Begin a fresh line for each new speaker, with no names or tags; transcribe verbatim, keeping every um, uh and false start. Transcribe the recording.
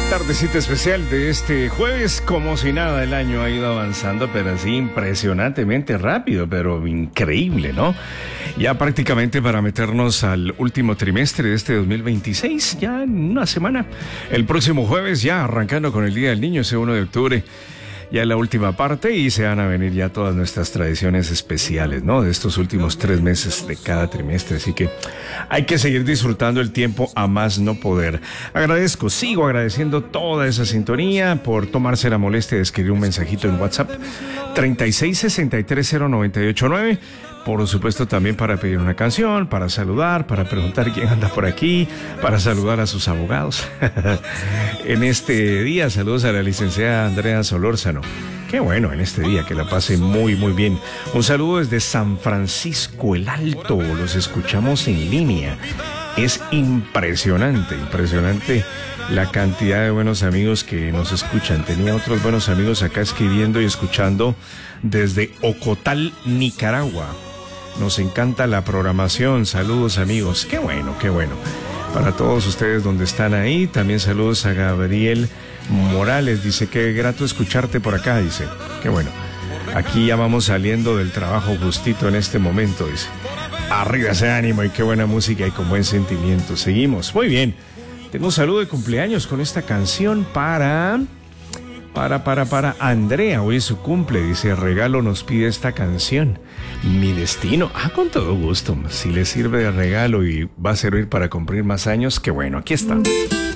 Tardecita especial de este jueves, como si nada, el año ha ido avanzando, pero así impresionantemente rápido, pero increíble, ¿no? Ya prácticamente para meternos al último trimestre de este dos mil veintiséis, ya en una semana. El próximo jueves, ya arrancando con el Día del Niño, ese uno de octubre. Ya la última parte y se van a venir ya todas nuestras tradiciones especiales, ¿no? De estos últimos tres meses de cada trimestre. Así que hay que seguir disfrutando el tiempo a más no poder. Agradezco, sigo agradeciendo toda esa sintonía por tomarse la molestia de escribir un mensajito en WhatsApp treinta y seis sesenta y tres cero noventa y ocho nueve. Por supuesto también para pedir una canción, para saludar, para preguntar quién anda por aquí, para saludar a sus abogados. En este día, saludos a la licenciada Andrea Solórzano. Qué bueno en este día, que la pase muy muy bien. Un saludo desde San Francisco el Alto, los escuchamos en línea. Es impresionante, impresionante la cantidad de buenos amigos que nos escuchan. Tenía otros buenos amigos acá escribiendo y escuchando desde Ocotal, Nicaragua. Nos encanta la programación. Saludos, amigos. Qué bueno, qué bueno. Para todos ustedes donde están ahí, también saludos a Gabriel Morales. Dice, qué grato escucharte por acá, dice. Qué bueno. Aquí ya vamos saliendo del trabajo justito en este momento, dice. Arriba ese ánimo y qué buena música y con buen sentimiento. Seguimos. Muy bien. Tengo un saludo de cumpleaños con esta canción para... Para, para, para Andrea, hoy es su cumple, dice, regalo nos pide esta canción, Mi Destino. Ah, con todo gusto, si le sirve de regalo y va a servir para cumplir más años, qué bueno, aquí está.